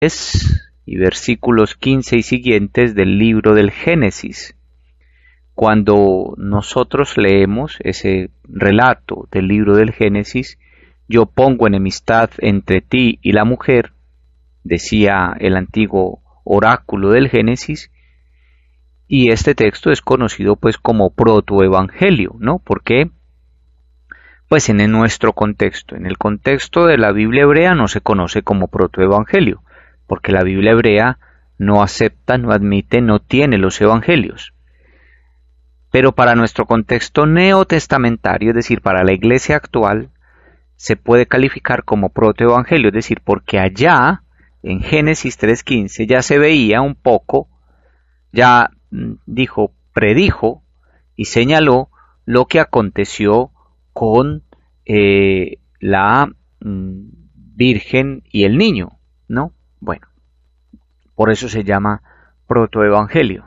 y versículos 15 y siguientes del libro del Génesis. Cuando nosotros leemos ese relato del libro del Génesis, yo pongo enemistad entre ti y la mujer, decía el antiguo oráculo del Génesis, y este texto es conocido pues como protoevangelio, ¿no? Porque pues en nuestro contexto, en el contexto de la Biblia hebrea no se conoce como protoevangelio, porque la Biblia hebrea no acepta, no admite, no tiene los evangelios. Pero para nuestro contexto neotestamentario, es decir, para la iglesia actual, se puede calificar como protoevangelio, es decir, porque allá, en Génesis 3:15, ya se veía un poco, ya predijo y señaló lo que aconteció con la Virgen y el niño, ¿no? Bueno, por eso se llama protoevangelio.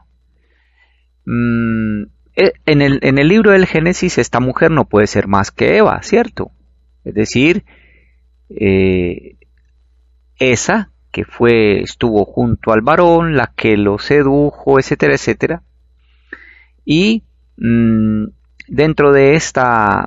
En el libro del Génesis esta mujer no puede ser más que Eva, ¿cierto? Es decir, esa que estuvo junto al varón, la que lo sedujo, etcétera, etcétera. Y dentro de esta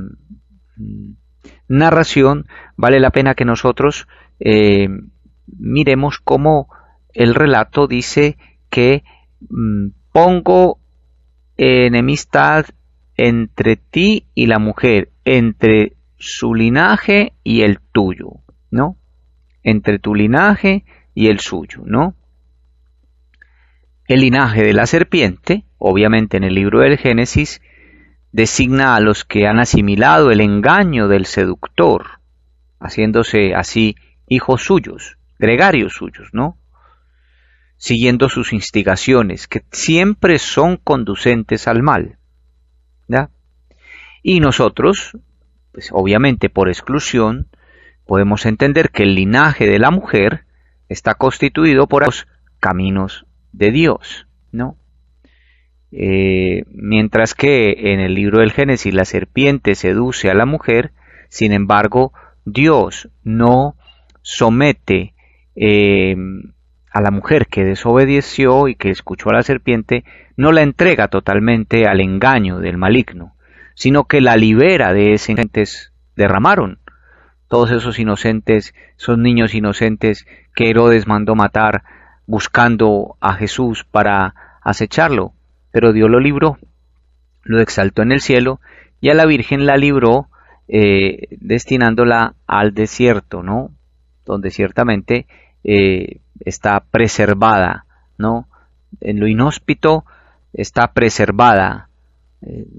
narración vale la pena que nosotros miremos cómo el relato dice que pongo enemistad entre ti y la mujer, entre su linaje y el tuyo, ¿no? Entre tu linaje y el suyo, ¿no? El linaje de la serpiente, obviamente en el libro del Génesis, designa a los que han asimilado el engaño del seductor, haciéndose así hijos suyos, gregarios suyos, ¿no? Siguiendo sus instigaciones, que siempre son conducentes al mal, ¿ya? Y nosotros, pues obviamente por exclusión, podemos entender que el linaje de la mujer está constituido por los caminos de Dios, ¿no? Mientras que en el libro del Génesis la serpiente seduce a la mujer, sin embargo, Dios no somete a la mujer que desobedeció y que escuchó a la serpiente, no la entrega totalmente al engaño del maligno, sino que la libera de ese inocentes derramaron. Todos esos inocentes, esos niños inocentes que Herodes mandó matar buscando a Jesús para acecharlo, pero Dios lo libró, lo exaltó en el cielo y a la Virgen la libró destinándola al desierto, ¿no? Donde ciertamente está preservada, ¿no? En lo inhóspito está preservada.